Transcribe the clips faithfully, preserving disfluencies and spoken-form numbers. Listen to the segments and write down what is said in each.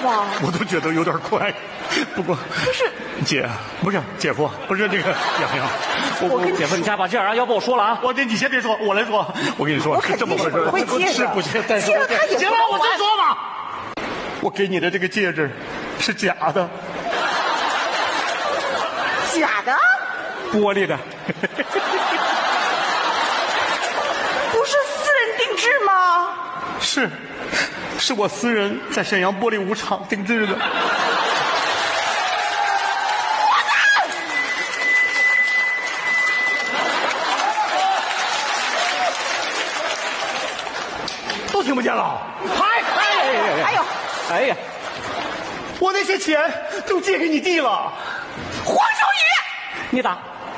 吧？ 我都觉得有点快。不过不是姐，不是姐夫，不是这个洋洋，我我跟姐夫，你家把这样啊，要不我说了啊。 我这你先别说，我来说。我跟你说是这么回事， 会接是不接？但是接了他也行了，我再说吧。我给你的这个戒指是假的， 假的？ 玻璃的。 不是私人定制吗？ 是，是我私人在沈阳玻璃舞厂定制的。都听不见了？嗨，哎哎哎哎呦， 哎呀， 我那些钱都借给你弟了。 黄小雨， 你打。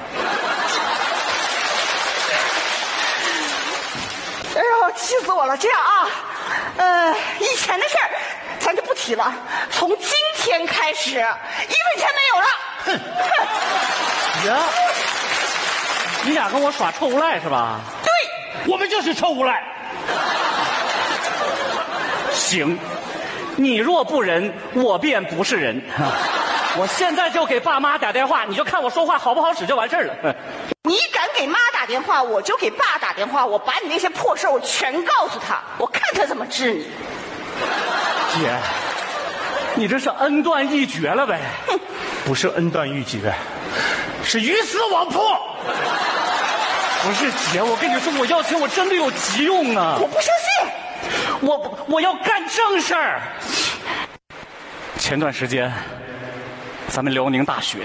哎呦，气死我了！这样啊，呃，以前的事儿咱就不提了。从今天开始，一分钱没有了。哼哼。 呀，你俩跟我耍臭无赖是吧？ 对， 我们就是臭无赖。 行，你若不仁，我便不是人。我现在就给爸妈打电话，你就看我说话好不好使就完事儿了。 你敢给妈打电话，我就给爸打电话，我把你那些破事儿我全告诉他，我看他怎么治你。 姐，你这是恩断义绝了呗？ 不是恩断义绝，是鱼死网破。 不是姐，我跟你说，我要钱我真的有急用啊！ 我不相信。 我我要干正事儿。前段时间，咱们辽宁大学，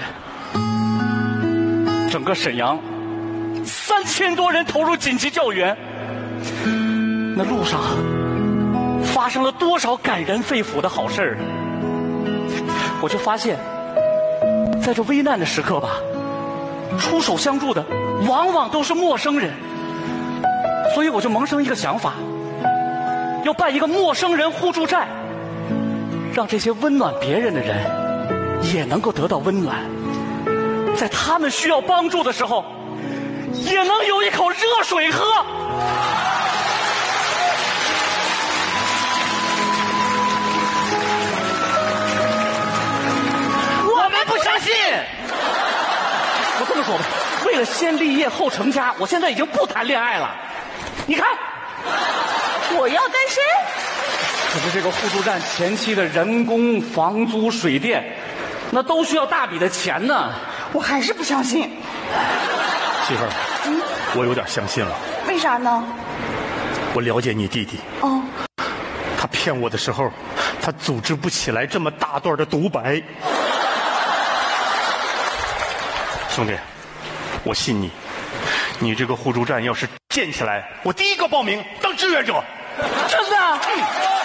整个沈阳三千多人投入紧急救援，那路上发生了多少感人肺腑的好事儿？我就发现，在这危难的时刻吧，出手相助的往往都是陌生人，所以我就萌生一个想法。要办一个陌生人互助站，让这些温暖别人的人也能够得到温暖，在他们需要帮助的时候，也能有一口热水喝。我们不相信。我这么说吧，为了先立业后成家，我现在已经不谈恋爱了。你看。 我要单身？ 可是这个互助站前期的人工、房租、水电，那都需要大笔的钱呢。 我还是不相信。 媳妇儿，嗯，我有点相信了。 为啥呢？ 我了解你弟弟。 哦。 他骗我的时候，他组织不起来这么大段的独白。兄弟，我信你。你这个互助站要是建起来，我第一个报名当志愿者。 真的？嗯。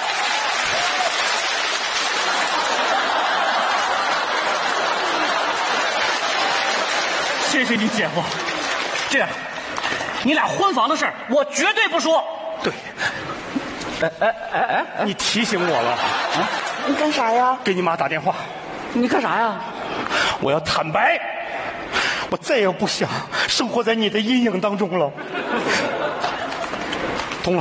谢谢你姐夫。这样，你俩婚房的事儿我绝对不说。 对。 哎哎哎哎哎！ 你提醒我了。 啊？你干啥呀？ 给你妈打电话。 你干啥呀？ 我要坦白。我再也不想生活在你的阴影当中了。通了。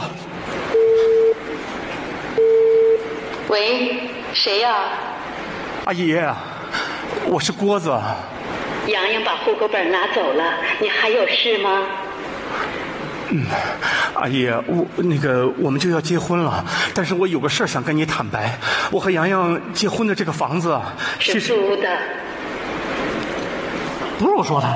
喂，谁呀？ 阿姨，我是郭子。 洋洋把户口本拿走了，你还有事吗？ 嗯，阿姨，我那个我们就要结婚了，但是我有个事儿想跟你坦白，我和洋洋结婚的这个房子是租的。 不是我说的。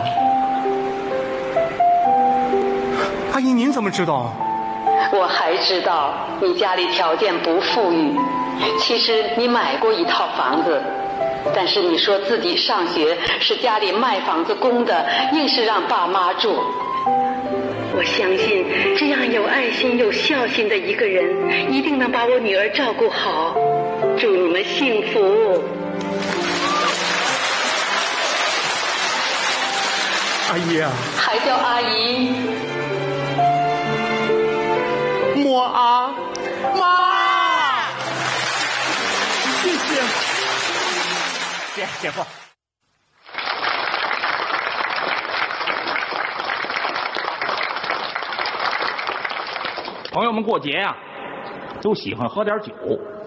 阿姨，您怎么知道？ 我还知道你家里条件不富裕，其实你买过一套房子，但是你说自己上学是家里卖房子供的，硬是让爸妈住。我相信这样有爱心有孝心的一个人，一定能把我女儿照顾好。祝你们幸福。 阿姨啊， 还叫阿姨？ 莫阿妈，谢谢， 姐姐夫。 朋友们过节呀、啊，都喜欢喝点酒。